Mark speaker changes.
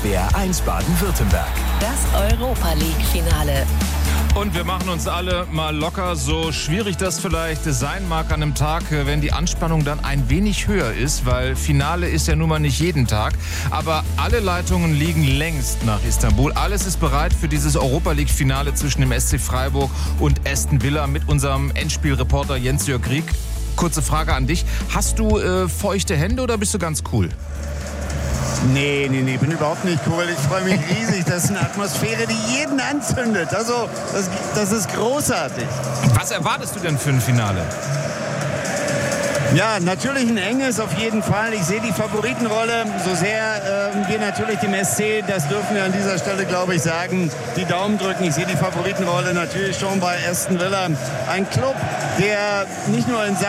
Speaker 1: SWR 1 Baden-Württemberg.
Speaker 2: Das Europa-League-Finale.
Speaker 3: Und wir machen uns alle mal locker, so schwierig das vielleicht sein mag an einem Tag, wenn die Anspannung dann ein wenig höher ist, weil Finale ist ja nun mal nicht jeden Tag. Aber alle Leitungen liegen längst nach Istanbul. Alles ist bereit für dieses Europa-League-Finale zwischen dem SC Freiburg und Aston Villa mit unserem Endspielreporter Jens-Jörg Rieck. Kurze Frage an dich. Hast du feuchte Hände oder bist du ganz cool?
Speaker 4: Nee, bin überhaupt nicht cool. Ich freue mich riesig. Das ist eine Atmosphäre, die jeden anzündet. Also, das ist großartig.
Speaker 3: Was erwartest du denn für ein Finale?
Speaker 4: Ja, natürlich ein enges auf jeden Fall. Ich sehe die Favoritenrolle, so sehr wir natürlich dem SC, das dürfen wir an dieser Stelle, glaube ich, sagen, die Daumen drücken. Ich sehe die Favoritenrolle natürlich schon bei Aston Villa. Ein Club, der nicht nur in